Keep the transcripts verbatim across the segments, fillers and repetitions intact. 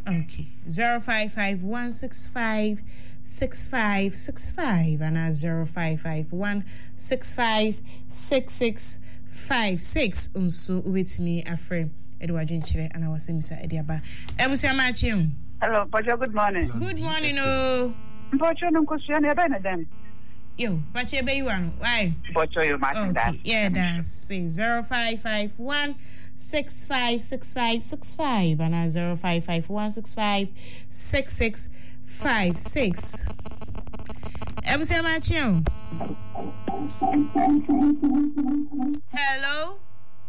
Okay. zero five five one six five six five six five and uh, zero five five one six five six six five six. Unso with me a friend Edward Jenchire and I was in Mister Ediaba. Ebusia Machium. Hello, Pacho, good morning. Good morning, oh. Pacho, no question, you're better than. Yo, Pacho, be you one. Why? Pacho, you matching that. Yeah, that's say zero five five one six five six five six five and uh, zero five five one six five six six five six. Ebusia Machium. Hello?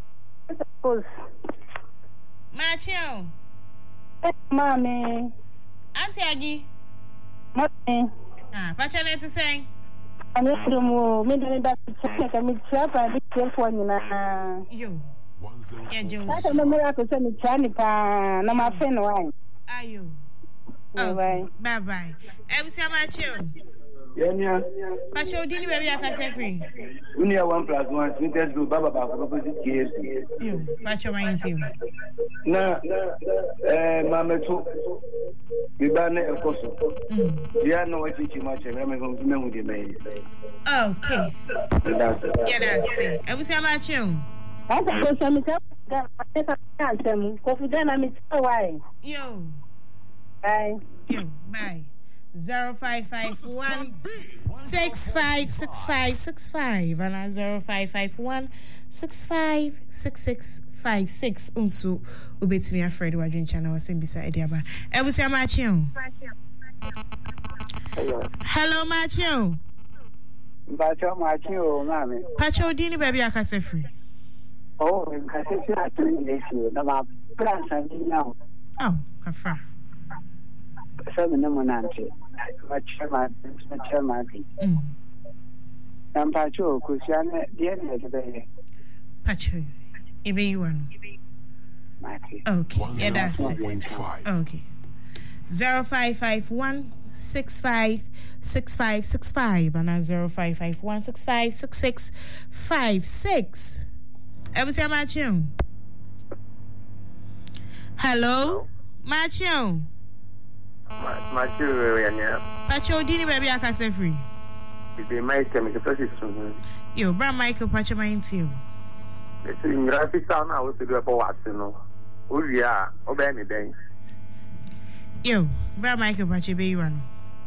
Machium. Mommy. Auntie Aggie. Mommy. Ah, Pacho, let to say. I'm not from me. Me that check. I'm trap. I be careful na. Yo. Yeah, Joe. I don't know how to send me Charlie pa. Na my friend why. Ayo. Oh, bye. Bye bye. Ebusia Machium. Yeah, yeah. Pacho, dini baby I can say free. We need one plus one. We test do baba baba opposite case. Yo, Pacho my team. Na, eh, mama too. We ban a coso. Yeah, no, what you much. I'm going to know the mail. Okay. Yeah, that's it. Ebusia Machium. I don't know some that I them. Coffee then I'm why. Yo. Bye. Yo, bye. Zero five five one six five six five six five and uh, zero five five one six five six six five six. Unso ubet me afraid wa dwen channel was in beside Ediaba. Ebusia Machium. Hello. Hello Machium. Pacho Machium, mami. Pacho dini baby akase free. Oh, I say I think this year. Na ma plans and now. Oh, kafa. Seven no monante. My chairman, my chairman. Mm. I'm Pacho, Kusiana, the end of the day. Pacho, ebe you one. Okay, yeah, that's it. Okay. Zero five five one six five six five six five and a zero five five one six five six six five six. Ebusia Machium. Hello, Machium. Machium, Pacho, dini baby I can say free. the Michael, the person. Yo, Bra Michael Pacho my team. It's in graphic town. I was to do for what, you know. Oh, yeah, obey me then. Yo, Bra Michael Pacho be you one.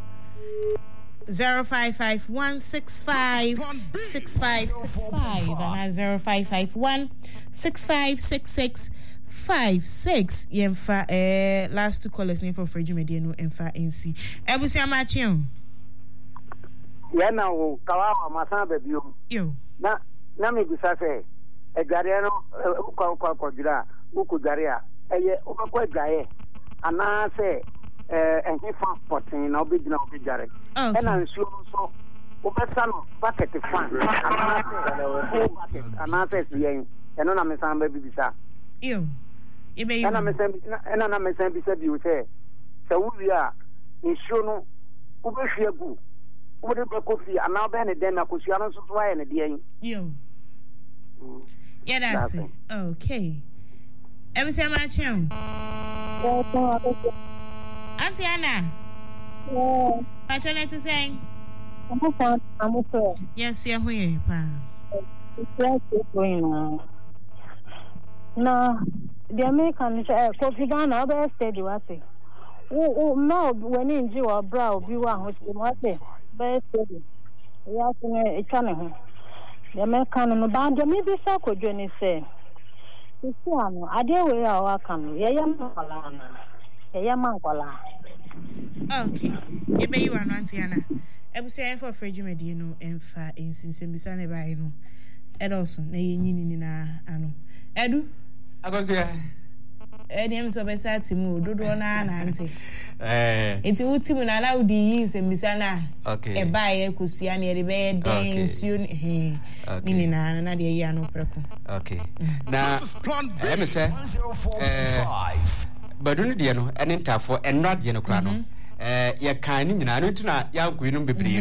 Zero five five one six five six five six five and zero five five one six five six six five six. Yemfa eh last two callers name for Freddy Mediano emfa N C. Ebusia Machium. Yeah, now Kawa Masan baby. Yo. Na na me bisa say e gare no kwa kwa kwa jira uku gare a eye ukwa gare ana say eh enhi fa potin na obi gina obi gare e na nsuo so obesa no bucket fan ana say bucket ana say yen e no na me san baby bisa. Yo. Ebe you. Na me san na na me san bisa bi o say se wuwi a nsuo no obehwe gu what the coffee and now Ben and then I could see on so why and the yo. Yeah, that's it. Okay. Every time I chill. Auntie Anna. Yeah. What you like to say? I'm a I'm a friend. Yes, yeah, who you pa? It's like going on. No, the American coffee gun over steady was it. Oh, no, when in you or brow, be one with what they. Very steady. Yes, it's coming. The American no band, maybe so could you say? You see, I dare we are welcome. Yayam, Yayamankola. Okay. You may you want Antiana. I was saying for Freddy Mediano and fa in Cincinnati by no. And also, nay, Nina, Ano. Edu? I was here. Enem so besa timu dodo na na ante eh enti utimu na na udi yin se misana okay e ba ye kusua na e be den nsuo he ni na na de ya no preko okay na e me say eh badunu de no ene ntafo enra de no kra no eh ye kan ni nyina no ntina ya nkwe no bebre no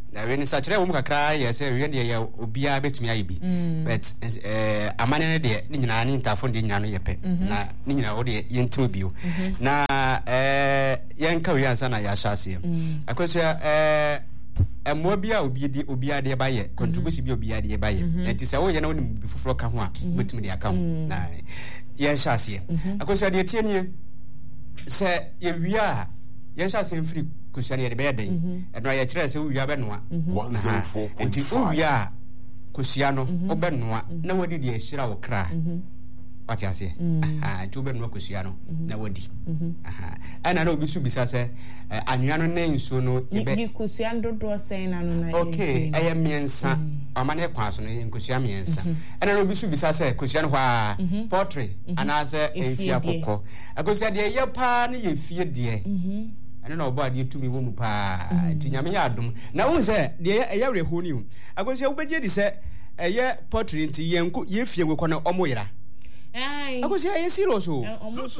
na we ni sachire wo mu kakra ye se we ne ye obia betumi ayi bi but eh amane ne de ni nyina ni ntafo de nyina no ye pe na ni nyina wo de ye ntim bio na eh ye nka we ansa na ya hyase akoso eh emo bia obi di obi ade ba ye contribution bi obi ade ba ye enti se wo ye na woni bi fufuro ka ho a betumi de aka ho na ye hyase akoso de tie nie se ye wi a ye hyase mfiri kusiani ya de den eno ya kire se wiya be noa enti wiya kusiano obenoa na wadi de hira wo kra wati ase ah enti obenoa kusiano na wadi aha ana na obi su bisa se anwea no na nsuo no ebe ni kusiano dodo sen na no na okay eye miensa amane kwa so no kusiano miensa ana na obi su bisa se kusiano hwa portrait ana se efia kokko akosia de ye pa ne ye fie de ano na obo ade tumi wo mu pa ti nyame ya adom na wo se de eya rehoni o agosi wo beje di se eye portrait nti yenko ye fie ngwe na omo yira ai agosi ye serious o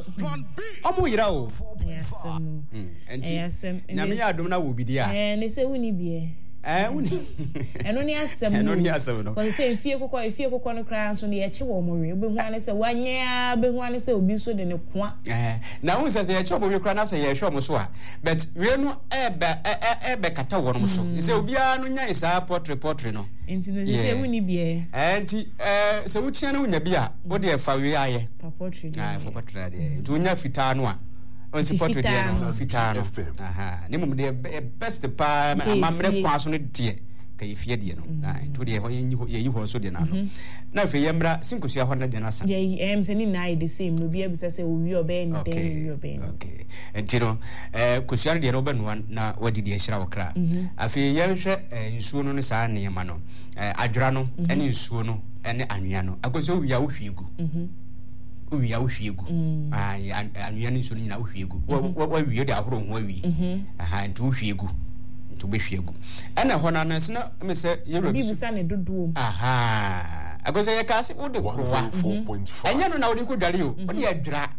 omo yira o yasem enti nyame ya adom na wo bidi a eh ne se woni bie eh woni eno ni asem eno ni asem no ko se fie kokko fie kokko no kra so ne ye che wo mo we obehu ane se wanya behu ane se obi so de ne kwa eh na wo se se ye che wo we kra na se ye hwe mo so a but we no ebe ebe kata wo no so se obi a no nya isa portrait portrait no enti ne se woni bie eh enti eh se wo tia na wonya bi a wo de fa we aye portrait ah for portrait de enti wonya fita no a on si portrait de no fita no aha ne mum de best pa amamre kwa so no de ka yefie de no ah to de ho ye yi ho so de na no na fe yemra sinkosia ho na de na sa ye em se ni na the same no bia bisa se owi obe ni den wi obe okay entiro eh kosia de no be no na wadi de hira wokra afi yenhwe nsuo no ne saa ne yema no adwra no ene nsuo no ene anwea no akoso wi a wo hwiegu wi a wo hwiegu ah anwea ne nsuo no nyina wo hwiegu wo wi de ahoro ho awi aha nti wo hwiegu to be hwiegu ana ho na na sna me se yero bi bisa ne dodo aha akoso ye kasi wo de krowa enya no na wo de ko dware o wo de adwra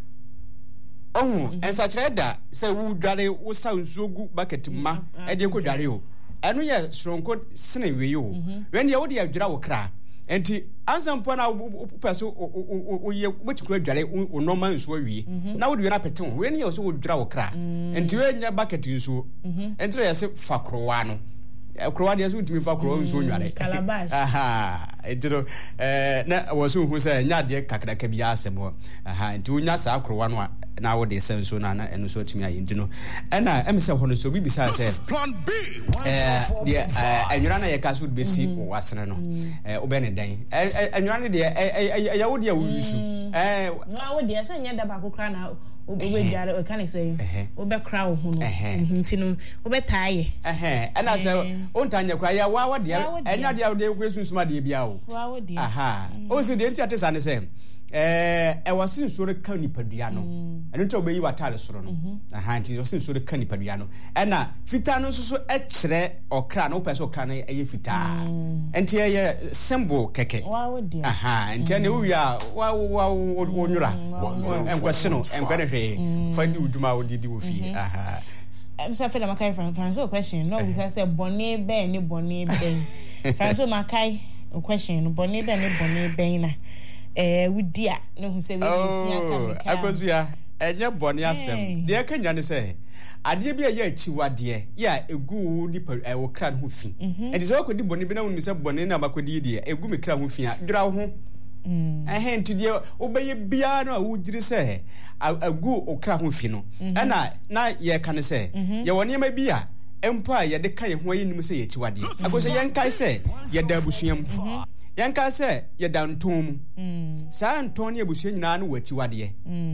ohu ensa kire da se wo dware wo sa nsuo gu bucket ma e de ko dware o enu ye sronko sene we yo when ye wo de adwra wo kra enti ansampo na peso o ye wetikura dware o normal nsuo wie na wo de na pete ho when ye so wo dwra wo kra enti we nya bucket nsuo enti ye se fa krowa no krowa de so ntimi fa krowa nsuo nware calabash aha ediro eh na wo so hu se nya de kakra ka bia asem ho aha enti wonya sa krowa no na wo de senso na na eno so timi ayi ndino ena emse ho no so bibisa se plan B eh de anwura na ye ka so de besi wo asene no eh obe ne dan anwura ne de ya wo de wo yusu eh na wo de se nya da ba kokra na obe jare o kan say obe kra wo hu no ntino obe taaye eh ena se o ntanya kra ya wa wa de enya de de kwesunsuma de bia wo wa wo de aha o se de ntia tesa ne se eh e wasi nsoro ka nipadua no eno ntia obeyi watale soro no aha nti wasi nsoro ka nipadua no ena fita no so e kire okra no pese okra na eye fita enti ye symbol keke wa wo de aha nti ne wia wa wa onwura enkwase no enkwene hwe fadi uduma odidi wo fi aha I'm sorry for the Makai Franco question. No, because I said Bonnie Ben, ni Bonnie Ben. Franco Makai question, Bonnie Ben, ni Bonnie Ben. Eh, we dear, no, who say we oh, I was ya, and your Bonnie Assem. Dear Kenyan say, I dear be a year chiwa dear, yeah, a good nipper, I will cran who fee. And it's all could be Bonnie Ben, Miss Bonnie, Nabacodi, dear, a gummy cran who fee, draw home. I hand to dear obey piano, would you say? A go or crack with you. And I, now ye can say, you want you may be a empire, the kind of way you say it. What I was a young guy say, ye debusium. Young guy say, ye down tomb. San Antonio Busian, what you are dear.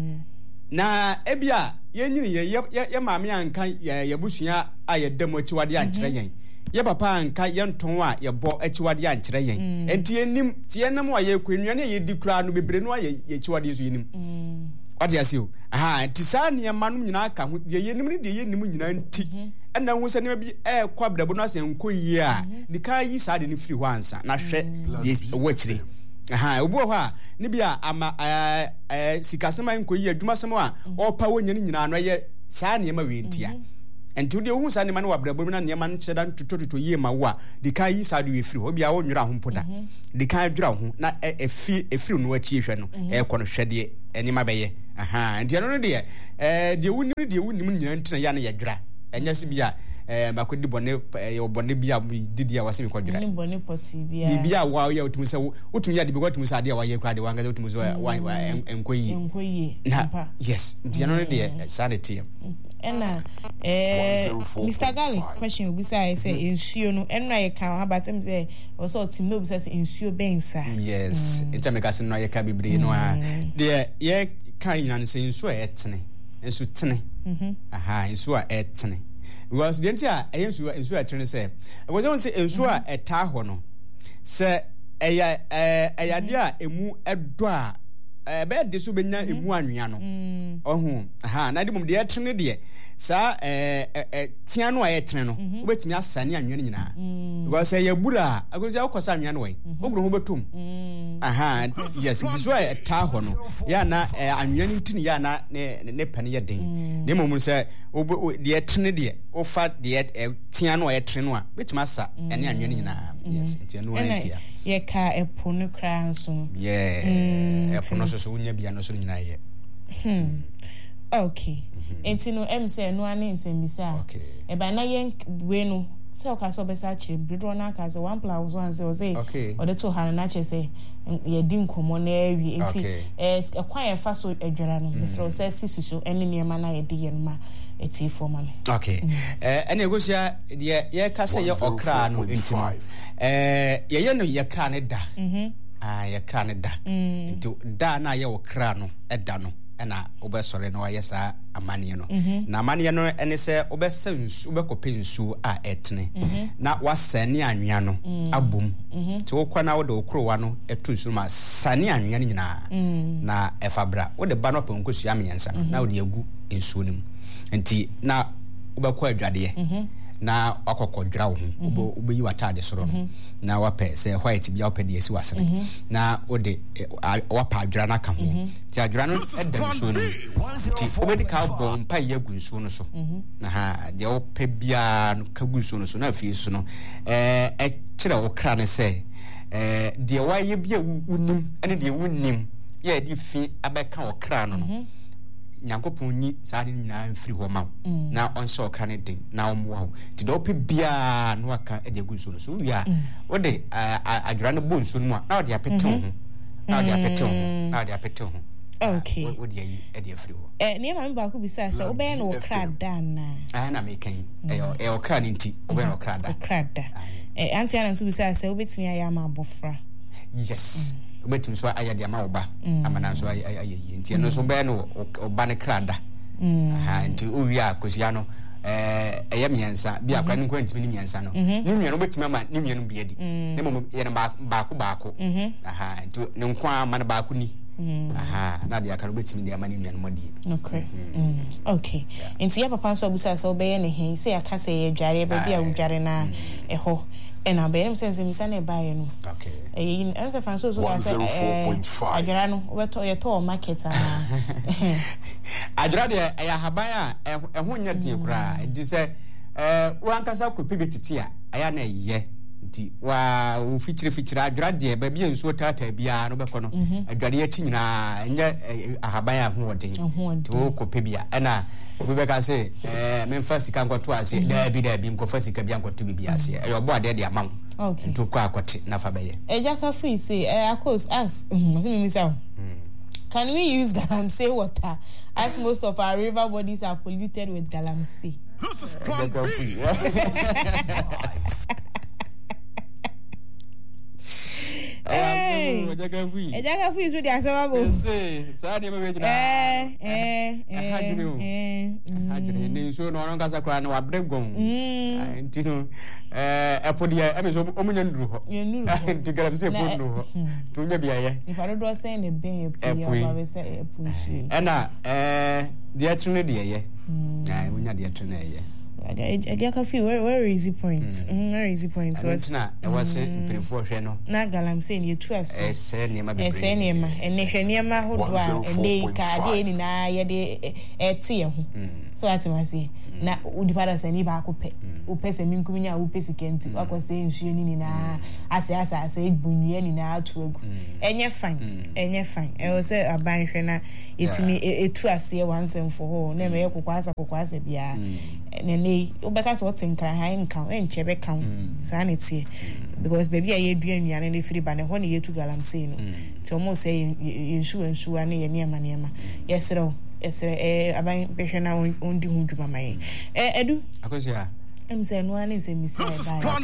Na ebia ye nyini ye ye maame anka ye busia aye demo chiwade ankyere ye papa anka ye nton a ye bo chiwade ankyere yen enti enim tie nam wa ye kwenua na ye di kura no bebre no ye ye chiwade so enim wade asio aha ti sa ne manum nyina aka ho ye yenim ne de ye nim nyina nti ena hu se ne bi e kwabrabo no asen koyi a di kan yi sa de ne firi ho ansa na hwe wachire aha obu ho a ne bia ama eh sikasema nkoyi adwuma sema a opa wonyane nyina no ye saa ne ma we ntia enti wode hu sa ne ma no wabrabo na ne ma no cheda totototo yie ma wo a de kan yi sa de we free obi a wo nwura ho mpoda de kan dwura ho na efi efiri no achi ehwe no e kɔ no hwede eni ma bɛyɛ aha enti no de eh de wuni de wuni nyina ntina ya na ya dwura enya se bia eh makodi bone eh obone bia didi a wasemi kwadwura ni bone poti bia bia wa ya otumi se otumi ya de bigotumi se ade a wa ye krade wa ngaze otumi so wa enkoyi enkoyi na yes enti no de sanity ena eh Mister Gali question obi say say ensuo no enra ye kan habatem say o so team no obi say ensuo bensa yes enta me kase no ye ka bibre no a de ye kan nyina say ensuo e tene ensu tene mhm aha ensuo a e tene because the entire ensuo ensuo a tene say we don't say ensuo a eta ho no say eya eya de a emu edo a eh be de so benya emu anwea no ohu aha na de mum de etene de sa eh eh tia no aye tene no obetimi asane anwea nyina because say yabura agozi akosa anwea no we ogro ho betum aha yes this why eta ho no ya na anwea ni ntini ya na ne pane ye den ne mum say de etene de ofa de tia no aye tene no a betimi asa ene anwea nyina yes tia no antia ye ka epo no kra nso yeah epo no so unya bia no so nyina ye hmm okay enti no em say no ane nsembisa okay e ba na ye we no se o ka so be sa chi bridro na ka say one plus one say o say o de to ha na che say ye di nkomo na awi enti eh ekwan ye fa so adwara no misro say sisusu ene ne ma na ye di ye no ma eti for ma okay eh ene egosia de ye ka say ye okra no enti eh ye ye no ye kra ne da mhm ah ye kra ne da enti da na ye okra no eda no na obesore no ayesa amane no na amane no ene se obesa nsu obekope nsu a etene na wasane anwea no abom ti wokwa na wode okrowa no etu nsu ma sane anwea no nyina na efabra wode ba no penkosu amenyansa no na wode agu nsu nim enti na obekwa adwade na akokkodwra wo ho obeyi watade soro no na wape se white bia opede esi wasene na ode wapa adwra na ka ho ti adwra no edam so no ti obedi ka bo mpa yagu nso no so na ha de ope bia no ka gu nso no so na afi so no eh e kire wo kra ne se eh de waye bia wunim ene de wunim ye di fi abeka wo kra no no nyankopon nyi saade nyina mfiri ho ma na onso okra ne den na omwa ho ti do pe bia no aka e de agunso no so wia wo de adwra no bo nso no na wo de apete ho na wo de apete ho na wo de apete ho okay wo de yi e de afiri ho eh ne ma mba ko bisa se wo be no okra da na ah na me kan e e okra ne nti wo be no okra da okra da eh anti ana so bisa se wo betimi aya ma abofra yes obetim so aya de ama oba amana so aya yi nti no so be no oba ne krada aha nti owi akosia no eh eya miensa bi akra ne kwantimi ne miensa no ne nua no obetim ama ne nua no bia di ne mom ye na baako baako aha nti ne nkwa ama na baako ni aha na de akra obetim de ama ne nua no modi okay okay nti ya papa so busa so be ye ne he se aka se ye dware ba bia wudware na eho and I bear him sense him son a buy no. Okay. In as a fan so so I get no we to your to market I dread a habaya a hunya de kra. It is a one kasa ko pibiti a aya na ye nti wa wo feature feature adwra de ba bia nso tata bia no be ko no adware ya chinyina enye ahabaya ho odin to ko pebia na obi be ka say eh memfa sika nkoto ase da bi da bi nkofa sika bia nkoto bi ase e obo ade de amam okay nto kwa akote na fa beye ejaka free say eh akos as must me say can we use galamsey water as most of our river bodies are polluted with galamsey? This is plan B. Hey, Ejaga free. Ejaga free is with the asababo. Yes, sir. Sadi me bejina. Eh, eh, eh. Hadru. Eh. Hadru. Ni so no no kasa kra na wabregon. Mm. Ntino eh epodia e me so omunya nduru ho. Nduru. Ntigaram se fo nduru ho. To nya bia ye. If I do do say ne ben epu ya ba say epu shi. E na eh de trene de ye. Ah, onya de trene ye. I get a few very easy points. Mm. Very easy points. Because na I was pretty for sure no. Na galam saying you trust. Eh, say niema be. Eh, say niema. And ne hwe niema ho do a, and they ka de ni na ye de e tie ho. so ati ma say na udi pada say ni ba ko pe o pe se minkum nya o pe sikenti akọ say nsuo ni ni na ase ase ase bunye ni na atu egu enye fine enye fine e o say aban hwe na etimi etu ase once and for all na me kokwa asa kokwa asa bia na ne obeka so tinkra ha nka enche be kan sa na tie because baby aye dua nnuane ne firi ba ne ho ne yetu galamsey no ti omo say nsuo nsuo ane ye ne ma ne ma yesero esere eh aban behwe na ondi hu dwuma mai eh edu akosia em say no ane say mi say ba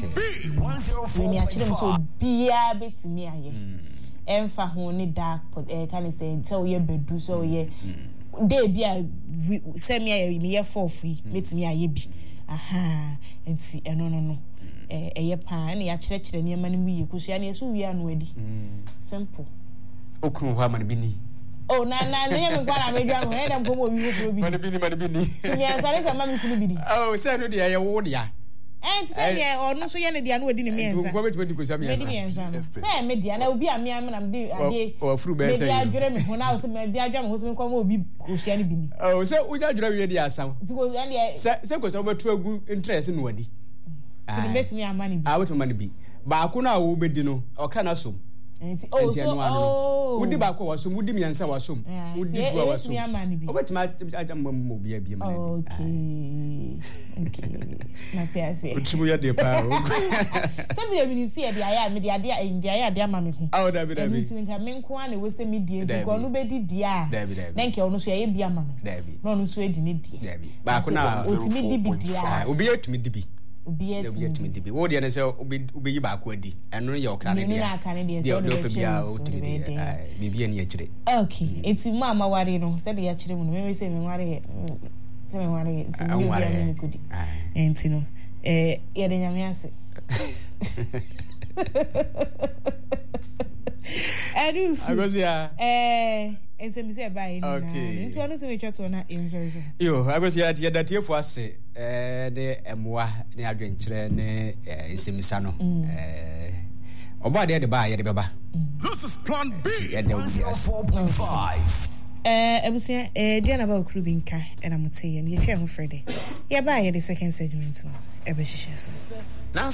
when ya chire so bia betimi aye emfa ho ne dark eh kan say so ye bedu so ye dey bia say me aye me ye for free betimi aye bi aha enti eno no no eh eye pa na ya chire chire ne ma ne mi ye kusua ne so wi anu adi simple okunu ho amane bi ni oh na na ne me kwa na me dwa mo e dem ko mo wi ko bi mani bi ni mani bi ni ti ya sare sa ma mi kunu bi di oh say no dia ye wo dia eh ti say ye ono so ye ne dia no odi ne me ensa ngo be ti ko sa me ensa me di ensa say me dia na obi ami ami na me di ade o furu be say me dia adwere me ho na o se me dia adwere me ho se me kwa mo obi ko hia ne bi ni oh say o dia adwere wi dia asam ti ko ya ne say say ko so betu agu interest no wadi ti me bet me amani bi ah wetu mani bi ba ko na wo be di no o ka na so enti oh so oh wudi ba ko wasom wudi miensa wasom wudi duwa wasom obetima ajamma mo bia bia mana okay okay na ti ase otimu ya de pa o se bi bi si e dia ya me dia dia e dia ya dia ma me ho ah da bi da bi enti nka me nko a na we se me die nko no be di dia na nke ono so ye bia ma me na ono so edi ne die ba ko na otimi di bi dia obi etumi di bi obi etumi di bi wo de na se obi obi yi ba ko adi eno ye okra ne dia dia do pe bia otumi di bibia ne akire okay enti mama ware no se de ya kire mu no me se me ware se me ware enti ni bia me kudi enti no eh ye de nyame ase Edu agosia eh enti me se ba yi na enti ono se me twato na inzozo yo agosia ti da tiefo ase eh de emwa ne adwenkyere ne esemisa no eh oba de de ba ye de beba this is plan B four point five eh ebusia eh dia na ba okru bi nka e na muteye ne ye hwe ho frede ye ba ye de second segment no e be hihye so